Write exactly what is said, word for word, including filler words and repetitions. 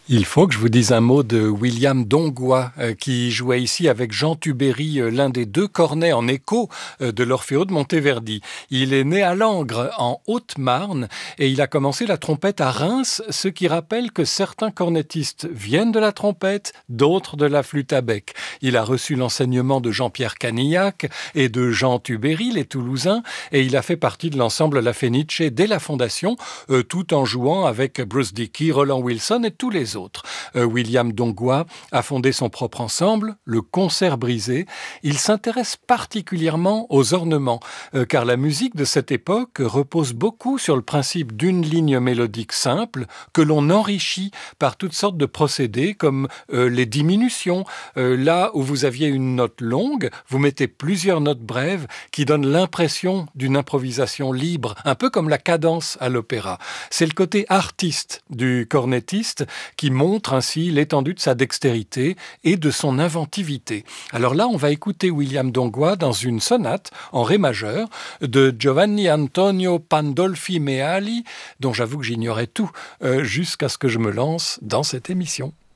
Il faut que je vous dise un mot de William Dongoi, euh, qui jouait ici avec Jean Tubéry, euh, l'un des deux cornets en écho euh, de l'Orfeo de Monteverdi. Il est né à Langres, en Haute-Marne, et il a commencé la trompette à Reims, ce qui rappelle que certains cornettistes viennent de la trompette, d'autres de la flûte à bec. Il a reçu l'enseignement de Jean-Pierre Canillac et de Jean Tubéry, les Toulousains, et il a fait partie de l'ensemble La Fenice dès la fondation, euh, tout en jouant avec Bruce Dickey, Roland Wilson et tous les autres. Autres. Euh, William Dongoi a fondé son propre ensemble, le Concert Brisé. Il s'intéresse particulièrement aux ornements, euh, car la musique de cette époque repose beaucoup sur le principe d'une ligne mélodique simple que l'on enrichit par toutes sortes de procédés comme euh, les diminutions. Euh, là où vous aviez une note longue, vous mettez plusieurs notes brèves qui donnent l'impression d'une improvisation libre, un peu comme la cadence à l'opéra. C'est le côté artiste du cornettiste qui montre ainsi l'étendue de sa dextérité et de son inventivité. Alors là, on va écouter William Dongoi dans une sonate en ré majeur de Giovanni Antonio Pandolfi Meali, dont j'avoue que j'ignorais tout euh, jusqu'à ce que je me lance dans cette émission.